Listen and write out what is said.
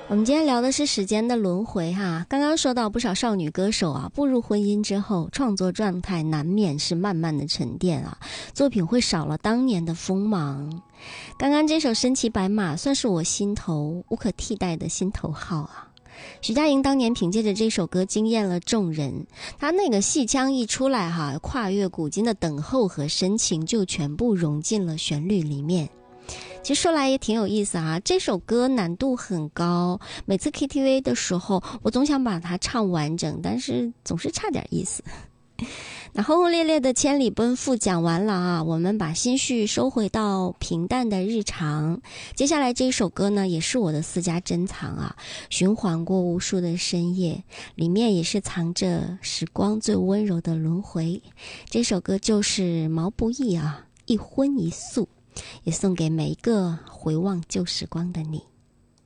我们今天聊的是时间的轮回哈，刚刚说到不少少女歌手啊，步入婚姻之后，创作状态难免是慢慢的沉淀啊，作品会少了当年的锋芒。刚刚这首身骑白马算是我心头无可替代的心头好啊。徐佳莹当年凭借着这首歌惊艳了众人，她那个戏腔一出来哈，跨越古今的等候和深情就全部融进了旋律里面。其实说来也挺有意思啊，这首歌难度很高，每次 KTV 的时候我总想把它唱完整，但是总是差点意思。那轰轰烈烈的千里奔赴讲完了啊，我们把心绪收回到平淡的日常。接下来这首歌呢，也是我的私家珍藏啊，循环过无数的深夜，里面也是藏着时光最温柔的轮回。这首歌就是毛不易啊，一荤一素，也送给每一个回望旧时光的你。